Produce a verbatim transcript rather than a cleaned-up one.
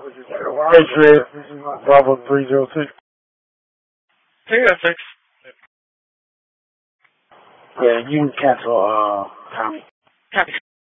Alright, this is Bravo three zero six. three oh six. Yeah, you can cancel, uh, Tommy. Copy.